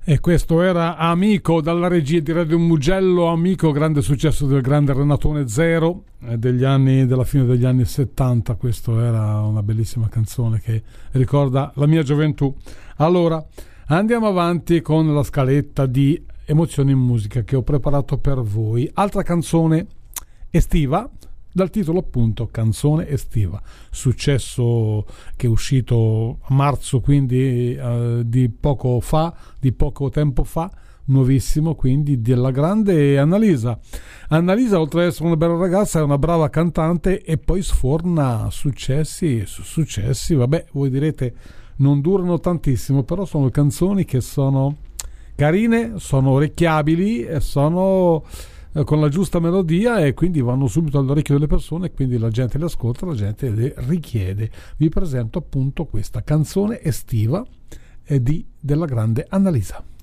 E questo era Amico dalla regia di Radio Mugello. Amico, grande successo del grande Renatone Zero della fine degli anni 70. Questo era una bellissima canzone che ricorda la mia gioventù. Allora andiamo avanti con la scaletta di Emozioni in Musica che ho preparato per voi. Altra canzone estiva, dal titolo appunto Canzone estiva, successo che è uscito a marzo, quindi di poco tempo fa, nuovissimo, quindi della grande Annalisa. Annalisa, oltre ad essere una bella ragazza, è una brava cantante e poi sforna successi su successi. Vabbè, voi direte non durano tantissimo, però sono canzoni che sono carine, sono orecchiabili e sono con la giusta melodia e quindi vanno subito all'orecchio delle persone, quindi la gente le ascolta, la gente le richiede. Vi presento appunto questa canzone estiva della grande Annalisa.